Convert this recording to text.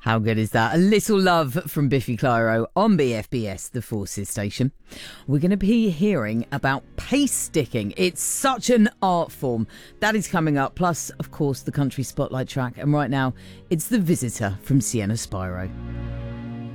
How good is that? A little love from Biffy Clyro on BFBS, the Forces station. We're going to be hearing about pace sticking. It's such an art form. That is coming up. Plus, of course, the country spotlight track. And right now, it's The Visitor from Sienna Spyro.